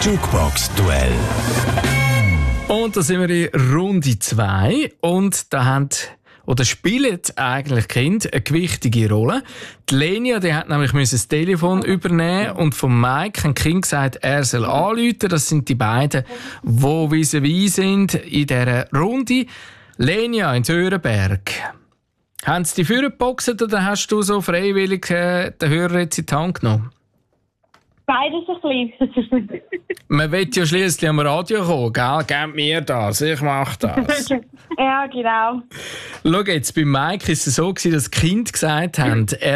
Jukebox-Duell. Und da sind wir in Runde 2 und da spielen eigentlich Kinder eine gewichtige Rolle. Die Lenia, die hat nämlich das Telefon übernehmen und von Mike hat Kind gesagt, er soll anrufen. Das sind die beiden, die vis-à-vis sind in dieser Runde. Lenia in Sörenberg. Haben sie die Führer geboxt oder hast du so freiwillig den Hörer jetzt in die Hand genommen? Beides ein bisschen. Man will ja schliesslich am Radio kommen, gell? Gebt mir das, ich mach das. Ja, genau. Schau jetzt, bei Mike war es so, dass die Kinder gesagt haben,